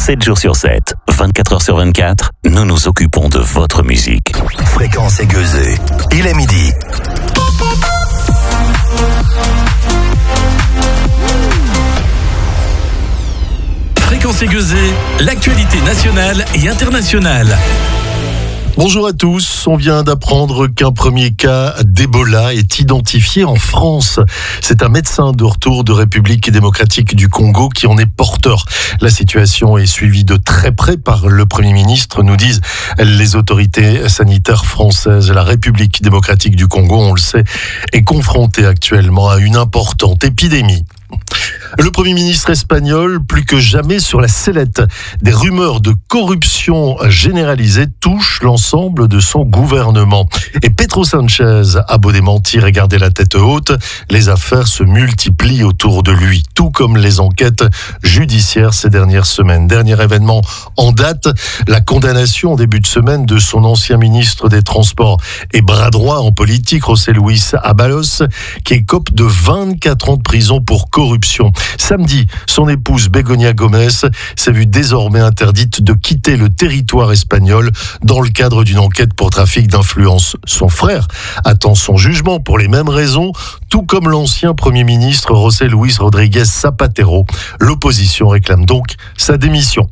7 jours sur 7, 24 heures sur 24, nous nous occupons de votre musique. Fréquence aiguisée. Il est midi. Fréquence aiguisée, l'actualité nationale et internationale. Bonjour à tous, on vient d'apprendre qu'un premier cas d'Ebola est identifié en France. C'est un médecin de retour de République démocratique du Congo qui en est porteur. La situation est suivie de très près par le Premier ministre, nous disent les autorités sanitaires françaises. La République démocratique du Congo, on le sait, est confrontée actuellement à une importante épidémie. Le Premier ministre espagnol, plus que jamais sur la sellette. Des rumeurs de corruption généralisée touchent l'ensemble de son gouvernement. Et Pedro Sánchez a beau démentir et garder la tête haute, les affaires se multiplient autour de lui, tout comme les enquêtes judiciaires ces dernières semaines. Dernier événement en date, la condamnation en début de semaine de son ancien ministre des Transports et bras droit en politique, José Luis Ábalos, qui écope de 24 ans de prison pour corruption. Samedi, son épouse Begoña Gómez s'est vue désormais interdite de quitter le territoire espagnol dans le cadre d'une enquête pour trafic d'influence. Son frère attend son jugement pour les mêmes raisons, tout comme l'ancien Premier ministre José Luis Rodríguez Zapatero. L'opposition réclame donc sa démission.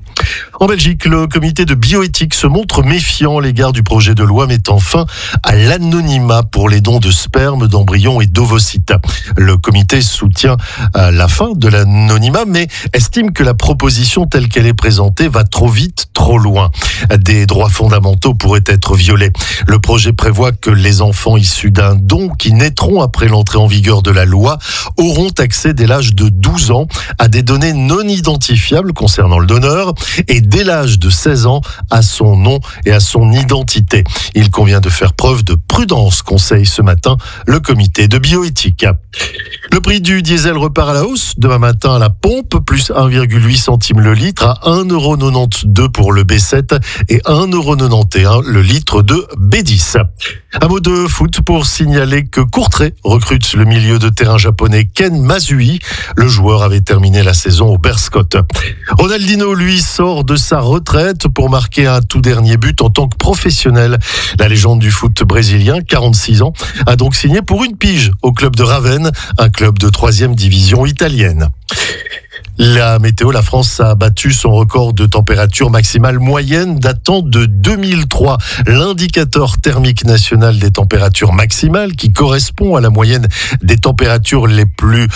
En Belgique, le comité de bioéthique se montre méfiant à l'égard du projet de loi mettant fin à l'anonymat pour les dons de sperme, d'embryons et d'ovocytes. Le comité soutient la fin de l'anonymat, mais estime que la proposition telle qu'elle est présentée va trop vite, trop loin. Des droits fondamentaux pourraient être violés. Le projet prévoit que les enfants issus d'un don qui naîtront après l'entrée en vigueur de la loi auront accès dès l'âge de 12 ans à des données non identifiables concernant le donneur et dès l'âge de 16 ans à son nom et à son identité. Il convient de faire preuve de prudence, conseille ce matin le comité de bioéthique. Le prix du diesel repart à la hausse demain matin à la pompe, plus 1,8 centimes le litre à 1,92€ pour le B7 et 1,91€ le litre de B10. Un mot de foot pour signaler que Courtrai recrute le milieu de terrain japonais Ken Masui. Le joueur avait terminé la saison au Berscott. Ronaldinho, lui, sort de sa retraite pour marquer un tout dernier but en tant que professionnel. La légende du foot brésilien, 46 ans, a donc signé pour une pige au club de Ravenne, un club de 3e division italienne. La météo, la France a battu son record de température maximale moyenne datant de 2003. L'indicateur thermique national des températures maximales, qui correspond à la moyenne des températures les plus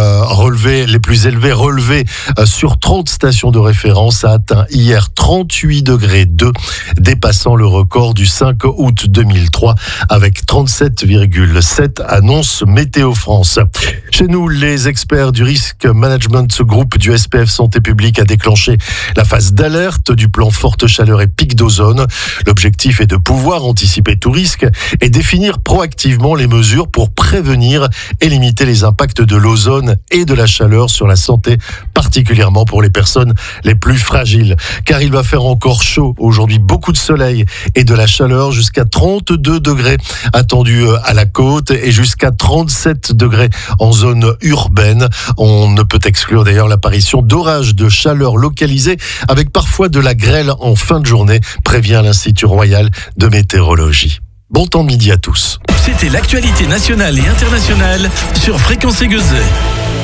élevées relevées sur 30 stations de référence, a atteint hier 38,2 degrés, dépassant le record du 5 août 2003 avec 37,7, annonce Météo France. Chez nous, les experts du risque management groupe du SPF Santé publique a déclenché la phase d'alerte du plan forte chaleur et pic d'ozone. L'objectif est de pouvoir anticiper tout risque et définir proactivement les mesures pour prévenir et limiter les impacts de l'ozone et de la chaleur sur la santé, particulièrement pour les personnes les plus fragiles. Car il va faire encore chaud aujourd'hui, beaucoup de soleil et de la chaleur, jusqu'à 32 degrés attendus à la côte et jusqu'à 37 degrés en zone urbaine. On ne peut exclure d'ailleurs l'apparition d'orages de chaleur localisés avec parfois de la grêle en fin de journée, prévient l'Institut Royal de Météorologie. Bon temps de midi à tous. C'était l'actualité nationale et internationale sur Fréquence aiguisée.